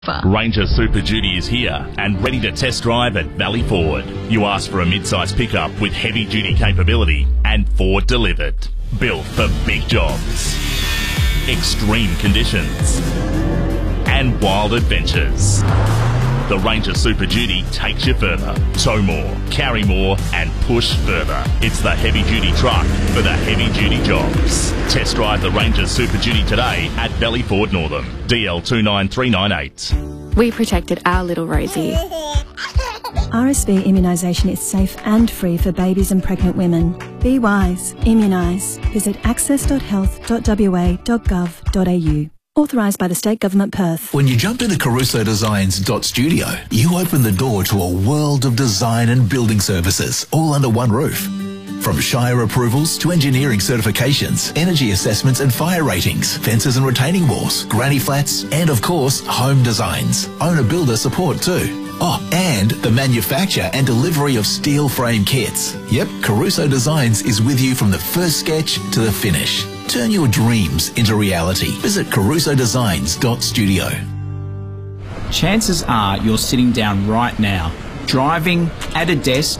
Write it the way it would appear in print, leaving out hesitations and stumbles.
Ranger Super Duty is here and ready to test drive at Valley Ford. You asked for a mid-size pickup with heavy-duty capability and Ford delivered. Built for big jobs, extreme conditions and wild adventures. The Ranger Super Duty takes you further. Tow more, carry more and push further. It's the heavy-duty truck for the heavy-duty jobs. Test drive the Ranger Super Duty today at Valley Ford Northam, DL 29398. We protected our little Rosie. RSV immunisation is safe and free for babies and pregnant women. Be wise. Immunise. Visit access.health.wa.gov.au. Authorised by the State Government Perth. When you jump into CarusoDesigns.studio, you open the door to a world of design and building services, all under one roof. From Shire approvals to engineering certifications, energy assessments and fire ratings, fences and retaining walls, granny flats, and of course, home designs. Owner-builder support too. Oh, and the manufacture and delivery of steel frame kits. Yep, Caruso Designs is with you from the first sketch to the finish. Turn your dreams into reality. Visit CarusoDesigns.studio. Chances are you're sitting down right now, driving, at a desk,